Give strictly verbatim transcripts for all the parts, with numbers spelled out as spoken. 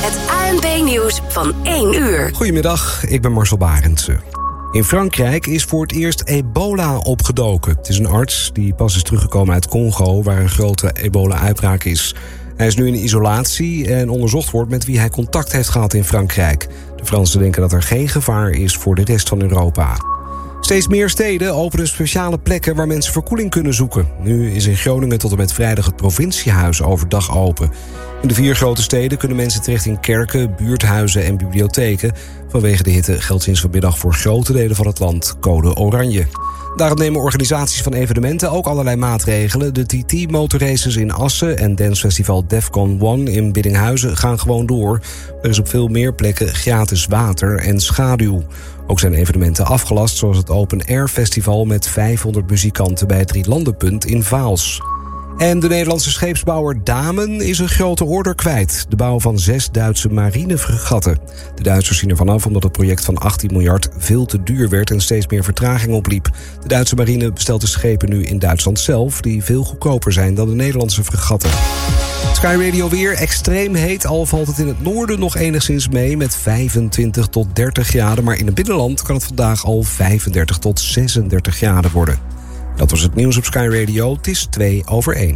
Het A N P-nieuws van één uur. Goedemiddag, ik ben Marcel Barendse. In Frankrijk is voor het eerst ebola opgedoken. Het is een arts die pas is teruggekomen uit Congo, waar een grote ebola-uitbraak is. Hij is nu in isolatie en onderzocht wordt met wie hij contact heeft gehad in Frankrijk. De Fransen denken dat er geen gevaar is voor de rest van Europa. Steeds meer steden openen speciale plekken waar mensen verkoeling kunnen zoeken. Nu is in Groningen tot en met vrijdag het provinciehuis overdag open. In de vier grote steden kunnen mensen terecht in kerken, buurthuizen en bibliotheken. Vanwege de hitte geldt sinds vanmiddag voor grote delen van het land code oranje. Daarom nemen organisaties van evenementen ook allerlei maatregelen. De T T-motorraces in Assen en dancefestival Defcon One in Biddinghuizen gaan gewoon door. Er is op veel meer plekken gratis water en schaduw. Ook zijn evenementen afgelast, zoals het Open Air Festival met vijfhonderd muzikanten bij het Drielandenpunt in Vaals. En de Nederlandse scheepsbouwer Damen is een grote order kwijt. De bouw van zes Duitse marinefregatten. De Duitsers zien ervan af omdat het project van achttien miljard veel te duur werd en steeds meer vertraging opliep. De Duitse marine bestelt de schepen nu in Duitsland zelf, die veel goedkoper zijn dan de Nederlandse fregatten. Sky Radio weer, extreem heet, al valt het in het noorden nog enigszins mee met vijfentwintig tot dertig graden. Maar in het binnenland kan het vandaag al vijfendertig tot zesendertig graden worden. Dat was het nieuws op Sky Radio. Het is twee over één.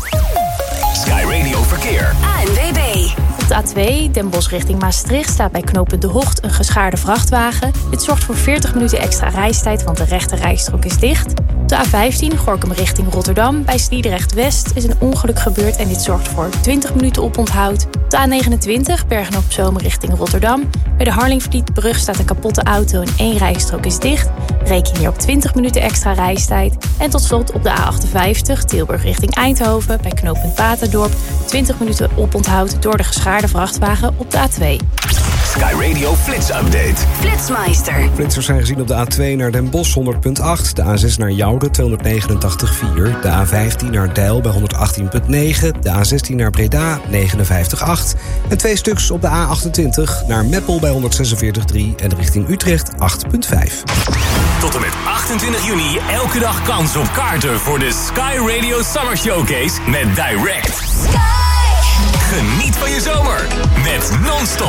Sky Radio Verkeer. A N W B. Op de A twee, Den Bosch richting Maastricht, staat bij knooppunt De Hocht een geschaarde vrachtwagen. Dit zorgt voor veertig minuten extra reistijd, want de rechte rijstrook is dicht. Op de A vijftien, Gorinchem richting Rotterdam, bij Sliedrecht West is een ongeluk gebeurd en dit zorgt voor twintig minuten oponthoud. Op de A negenentwintig, Bergen op Zoom richting Rotterdam. Bij de Harlingvlietbrug staat een kapotte auto en één rijstrook is dicht. Reken hier op twintig minuten extra reistijd. En tot slot op de A achtenvijftig, Tilburg richting Eindhoven, bij knooppunt Baterdorp, twintig minuten oponthoud door de geschaarde vrachtwagen op de A twee. Sky Radio Flits Update. Flitsmeister. Flitsers zijn gezien op de A twee naar Den Bosch honderd komma acht, de A zes naar Jouden tweehonderdnegenentachtig komma vier, de A vijftien naar Deil bij honderdachttien komma negen, de A zestien naar Breda negenenvijftig komma acht en twee stuks op de A achtentwintig naar Meppel bij honderdzesenveertig komma drie en richting Utrecht acht komma vijf. Tot en met achtentwintig juni elke dag kans op kaarten voor de Sky Radio Summer Showcase met Direct. Sky. Geniet van je zomer met non-stop